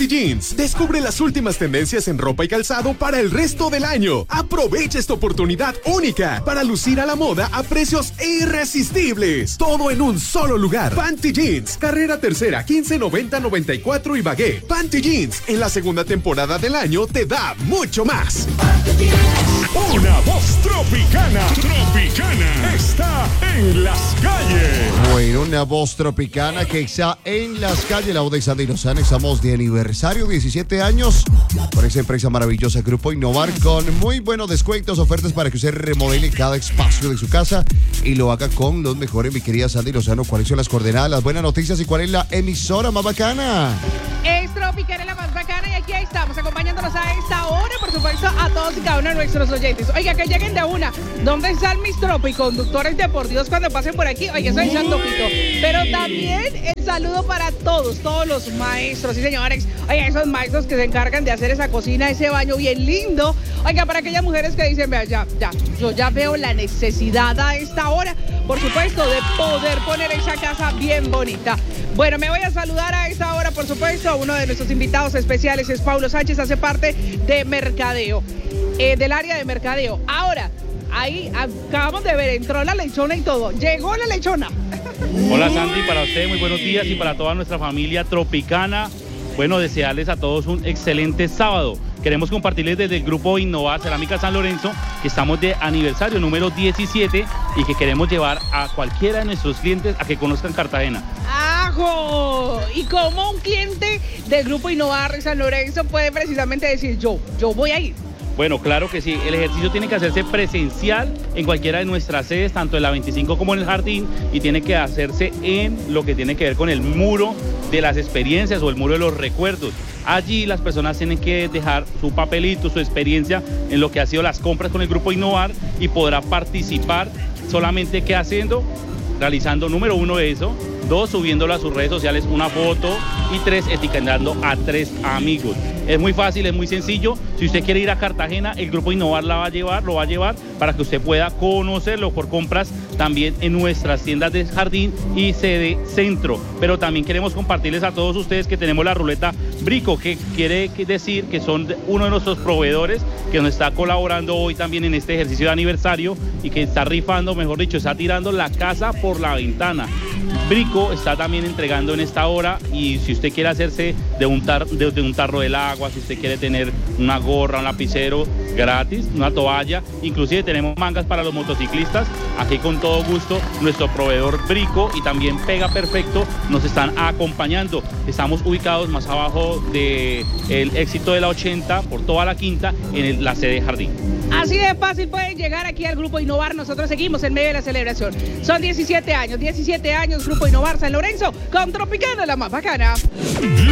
Panty Jeans. Descubre las últimas tendencias en ropa y calzado para el resto del año. Aprovecha esta oportunidad única para lucir a la moda a precios irresistibles. Todo en un solo lugar. Panty Jeans, carrera tercera, 1590-94 Ibagué. Panty Jeans, en la segunda temporada del año, te da mucho más. Una voz tropicana. Tropicana. Está en las calles. Bueno, una voz tropicana que está en las calles. La voz de Sandy Lozano. Estamos de aniversario, 17 años. Por esa empresa maravillosa, Grupo Innovar, con muy buenos descuentos, ofertas para que usted remodele cada espacio de su casa y lo haga con los mejores, mi querida Sandy Lozano. ¿Cuáles son las coordenadas, las buenas noticias y cuál es la emisora más bacana? Es Tropicana, la más bacana, y aquí estamos acompañándonos a esta hora, por supuesto, a todos y cada uno de nuestros oyentes. Oiga, que lleguen de una. ¿Dónde están mis tropiconductores de por Dios cuando pasen por aquí? Oiga, soy echando pito. Pero también el saludo para todos los maestros, sí señores. Oiga, esos maestros que se encargan de hacer esa cocina, ese baño bien lindo. Oiga, para aquellas mujeres que dicen, vea, yo ya veo la necesidad a esta hora, por supuesto, de poder poner esa casa bien bonita. Bueno, me voy a saludar a esta hora, por supuesto, a uno de nuestros invitados especiales, es Paulo Sánchez, hace parte de mercadeo, del área de mercadeo. Ahora, ahí acabamos de ver, entró la lechona y todo, llegó la lechona. Hola Sandy, para usted muy buenos días y para toda nuestra familia tropicana. Bueno, desearles a todos un excelente sábado. Queremos compartirles desde el Grupo Innovar Cerámica San Lorenzo que estamos de aniversario número 17 y que queremos llevar a cualquiera de nuestros clientes a que conozcan Cartagena. ¡Ajo! ¿Y cómo un cliente del Grupo Innovar San Lorenzo puede precisamente decir yo voy a ir? Bueno, claro que sí. El ejercicio tiene que hacerse presencial en cualquiera de nuestras sedes, tanto en la 25 como en el Jardín, y tiene que hacerse en lo que tiene que ver con el muro de las experiencias o el muro de los recuerdos. Allí las personas tienen que dejar su papelito, su experiencia en lo que ha sido las compras con el Grupo Innovar y podrá participar solamente ¿qué haciendo? Realizando, número 1, eso. 2, subiéndolo a sus redes sociales una foto. Y 3, etiquetando a 3 amigos. Es muy fácil, es muy sencillo. Si usted quiere ir a Cartagena, el Grupo Innovar lo va a llevar para que usted pueda conocerlo por compras también en nuestras tiendas de Jardín y sede Centro. Pero también queremos compartirles a todos ustedes que tenemos la ruleta Brico, que quiere decir que son uno de nuestros proveedores que nos está colaborando hoy también en este ejercicio de aniversario y que está rifando, mejor dicho, está tirando la casa por la ventana. Brico está también entregando en esta hora, y si usted quiere hacerse de un tarro del agua, si usted quiere tener una gorra, un lapicero gratis, una toalla, inclusive tenemos mangas para los motociclistas, aquí con todo gusto nuestro proveedor Brico y también Pega Perfecto nos están acompañando. Estamos ubicados más abajo del Éxito de la 80 por toda la Quinta en la sede Jardín. Así de fácil pueden llegar aquí al Grupo Innovar. Nosotros seguimos en medio de la celebración. Son 17 años, Grupo Innovar San Lorenzo, con Tropicana, la más bacana.